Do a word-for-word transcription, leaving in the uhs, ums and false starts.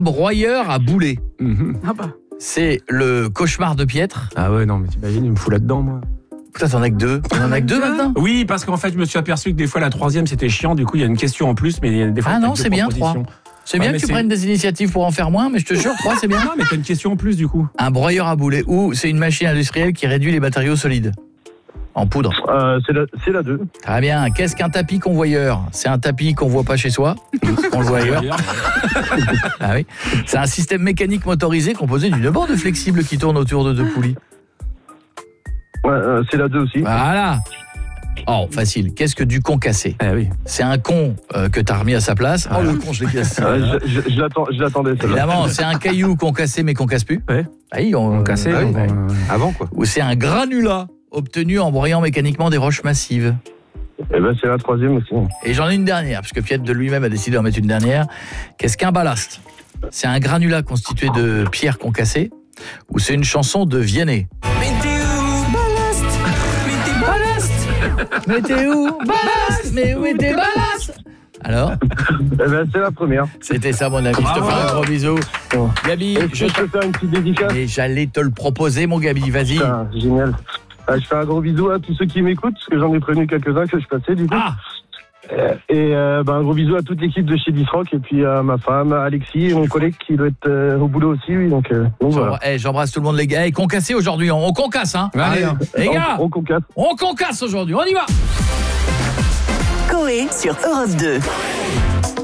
Broyeur à boulet. Mmh. Ah bah. C'est le cauchemar de Pietre. Ah ouais, non, mais t'imagines, il me fout là-dedans, moi. Putain, t'en as que deux. T'en as que deux maintenant. Oui, parce qu'en fait, je me suis aperçu que des fois, la troisième, c'était chiant. Du coup, il y a une question en plus, mais des fois, Ah t'as non, deux c'est bien, propositions. trois. C'est Ouais, bien mais que tu c'est- prennes des initiatives pour en faire moins, mais je te jure, trois, c'est bien. Non, mais t'as une question en plus, du coup. Un broyeur à boulet, ou c'est une machine industrielle qui réduit les matériaux solides en poudre. Euh, c'est la, c'est la deux. Très bien. Qu'est-ce qu'un tapis convoyeur? C'est un tapis qu'on voit pas chez soi. On le voit ailleurs. Ah oui. C'est un système mécanique motorisé composé d'une bande flexible qui tourne autour de deux poulies. Ouais, euh, c'est la deux aussi. Voilà. Oh, facile. Qu'est-ce que du concassé? Eh oui. C'est un con euh, que t'as remis à sa place. Oh, le con, je l'ai cassé. Euh, je, je, je l'attends- je l'attendais, celle-là. Évidemment, c'est un caillou qu'on cassait mais qu'on casse plus. Ouais. Ah oui, on, On cassait, ah oui, donc, ouais. euh, Avant, quoi. Ou c'est un granulat obtenu en broyant mécaniquement des roches massives. Eh ben, c'est la troisième aussi. Et j'en ai une dernière, puisque Piet de lui-même a décidé d'en mettre une dernière. Qu'est-ce qu'un ballast? C'est un granulat constitué de pierres concassées, ou c'est une chanson de Vianney? Mais t'es où? Ballast! Mais où est tes ballast? Alors? Eh ben, c'est la première. C'était ça, mon ami. Je te fais un gros bisou. Gabi, Est-ce je que je peux faire une petite dédicace? Mais j'allais te le proposer, mon Gabi, vas-y. Putain, génial. Euh, je fais un gros bisou à tous ceux qui m'écoutent, parce que j'en ai prévenu quelques-uns que je passais, du coup. Ah! Euh, Et euh, ben, un gros bisou à toute l'équipe de chez Disrock, et puis à ma femme, à Alexis, et mon collègue qui doit être euh, au boulot aussi, oui, donc, euh, donc voilà. Eh, j'embrasse tout le monde, les gars. Et concassé aujourd'hui, on, on concasse, hein. Allez, hein. Les gars, On, on concasse. on concasse aujourd'hui, on y va. Coé sur Europe deux.